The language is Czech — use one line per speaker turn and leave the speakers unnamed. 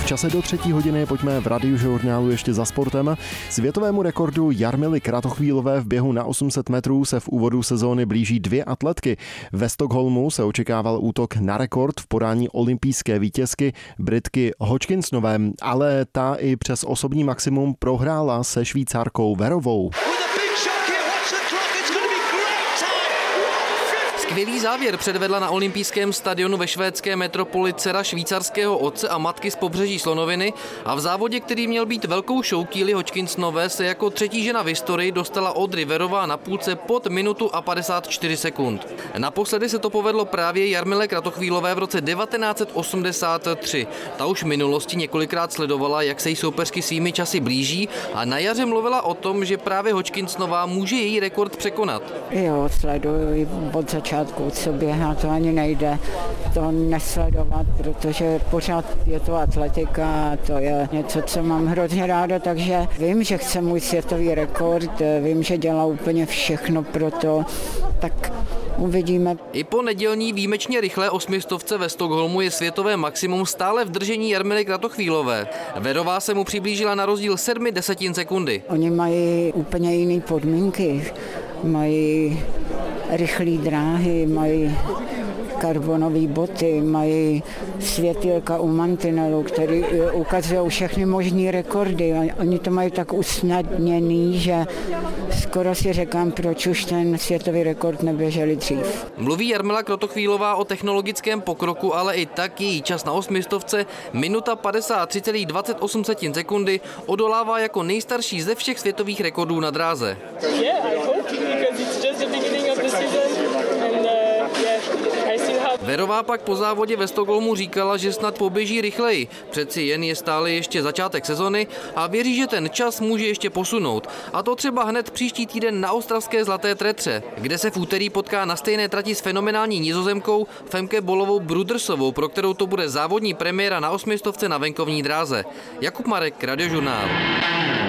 V čase do 3. hodiny pojďme v Radiožurnálu ještě za sportem. Světovému rekordu Jarmily Kratochvílové v běhu na 800 metrů se v úvodu sezóny blíží 2 atletky. Ve Stockholmu se očekával útok na rekord v podání olympijské vítězky Britky Hodgkinsonové, ale ta i přes osobní maximum prohrála se Švýcarkou Verovou.
Skvělý závěr předvedla na olympijském stadionu ve švédské metropoli dcera švýcarského otce a matky z pobřeží Slonoviny a v závodě, který měl být velkou show Kylie Hodgkinsonové, se jako třetí žena v historii dostala Audrey Verová na půlce pod minutu a 54 sekund. Naposledy se to povedlo právě Jarmile Kratochvílové v roce 1983. Ta už v minulosti několikrát sledovala, jak se jí soupeřky svými časy blíží a na jaře mluvila o tom, že právě Hodgkinsonová může její rekord překonat.
Jo, sleduji od začátku, co běhá, to ani nejde to nesledovat, protože pořád je to atletika a to je něco, co mám hrozně ráda, takže vím, že chce můj světový rekord, vím, že dělá úplně všechno pro to, tak uvidíme.
I po nedělní výjimečně rychlé 800 ve Stockholmu je světové maximum stále v držení Jarmily Kratochvílové. Verová se mu přiblížila na rozdíl 0,7 sekundy.
Oni mají úplně jiné podmínky, mají rychlé dráhy, mají karbonové boty, mají světýlka u mantinelu, který ukazují všechny možné rekordy. Oni to mají tak usnadněný, že skoro si říkám, proč už ten světový rekord neběželi dřív.
Mluví Jarmila Kratochvílová o technologickém pokroku, ale i tak její čas na 800 minuta 53,28 sekundy odolává jako nejstarší ze všech světových rekordů na dráze. Verová pak po závodě ve Stockholmu říkala, že snad poběží rychleji. Přeci jen je stále ještě začátek sezony a věří, že ten čas může ještě posunout. A to třeba hned příští týden na ostravské Zlaté Tretře, kde se v úterý potká na stejné trati s fenomenální Nizozemkou Femke Bolovou Brudersovou, pro kterou to bude závodní premiéra na 800 na venkovní dráze. Jakub Marek, Radiožurnál.